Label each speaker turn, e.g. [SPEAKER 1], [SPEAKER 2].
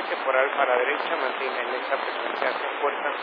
[SPEAKER 1] temporal para derecha, mantiene en esta frecuencia con fuerza